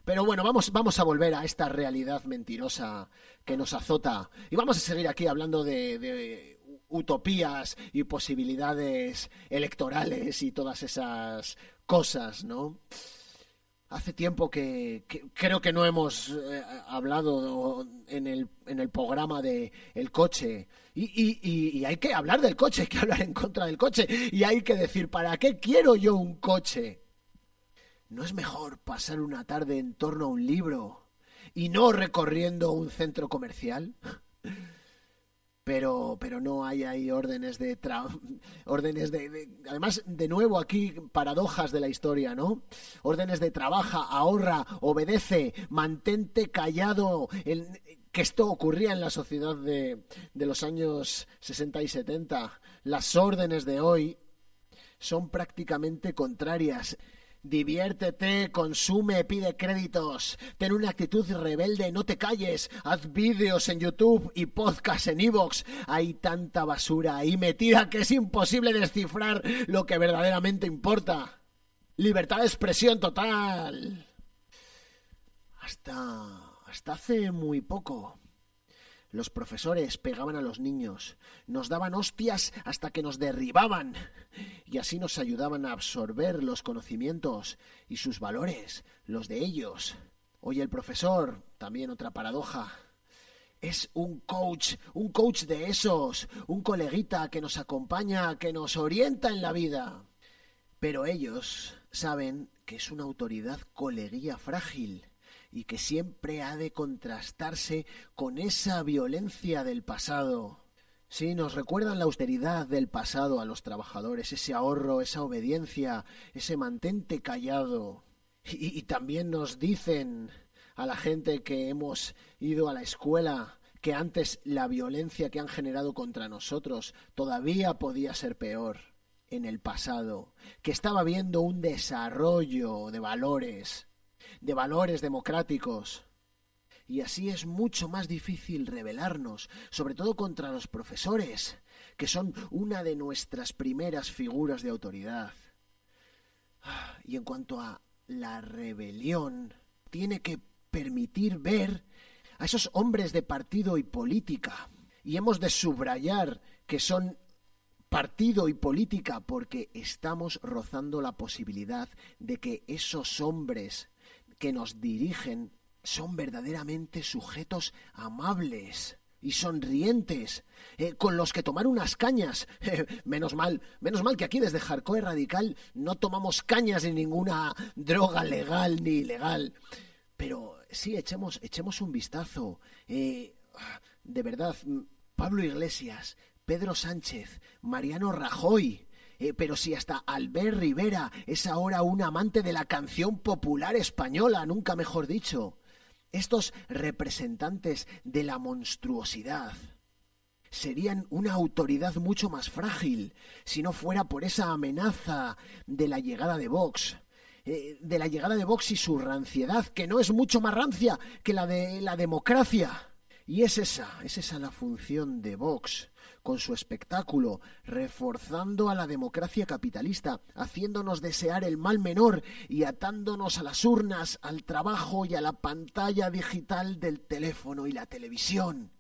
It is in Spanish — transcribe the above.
Pero bueno, vamos a volver a esta realidad mentirosa que nos azota. Y vamos a seguir aquí hablando de utopías y posibilidades electorales y todas esas cosas, ¿no? Hace tiempo que creo que no hemos hablado en el programa de el coche. Y hay que hablar del coche, hay que hablar en contra del coche. Y hay que decir, ¿para qué quiero yo un coche? ¿No es mejor pasar una tarde en torno a un libro y no recorriendo un centro comercial? Pero no hay ahí órdenes además, de nuevo aquí, paradojas de la historia, ¿no? Órdenes de trabaja, ahorra, obedece, mantente callado, que esto ocurría en la sociedad de los años 60 y 70. Las órdenes de hoy son prácticamente contrarias. Diviértete, consume, pide créditos, ten una actitud rebelde, no te calles, haz vídeos en YouTube y podcasts en iVoox. Hay tanta basura ahí metida que es imposible descifrar lo que verdaderamente importa. Libertad de expresión total. Hasta hace muy poco, los profesores pegaban a los niños, nos daban hostias hasta que nos derribaban y así nos ayudaban a absorber los conocimientos y sus valores, los de ellos. Hoy el profesor, también otra paradoja, es un coach de esos, un coleguita que nos acompaña, que nos orienta en la vida. Pero ellos saben que es una autoridad coleguía frágil y que siempre ha de contrastarse con esa violencia del pasado. Sí, nos recuerdan la austeridad del pasado a los trabajadores, ese ahorro, esa obediencia, ese mantente callado. Y también nos dicen a la gente que hemos ido a la escuela que antes la violencia que han generado contra nosotros todavía podía ser peor en el pasado, que estaba habiendo un desarrollo de valores democráticos. Y así es mucho más difícil rebelarnos, sobre todo contra los profesores, que son una de nuestras primeras figuras de autoridad. Y en cuanto a la rebelión, tiene que permitir ver a esos hombres de partido y política. Y hemos de subrayar que son partido y política porque estamos rozando la posibilidad de que esos hombres que nos dirigen son verdaderamente sujetos amables y sonrientes, con los que tomar unas cañas. Menos mal que aquí desde Hardcore Radical no tomamos cañas ni ninguna droga legal ni ilegal. Pero sí, echemos un vistazo. De verdad, Pablo Iglesias, Pedro Sánchez, Mariano Rajoy. Pero si hasta Albert Rivera es ahora un amante de la canción popular española, nunca mejor dicho. Estos representantes de la monstruosidad serían una autoridad mucho más frágil si no fuera por esa amenaza de la llegada de Vox. De la llegada de Vox y su ranciedad, que no es mucho más rancia que la de la democracia. Y es esa la función de Vox, con su espectáculo, reforzando a la democracia capitalista, haciéndonos desear el mal menor y atándonos a las urnas, al trabajo y a la pantalla digital del teléfono y la televisión.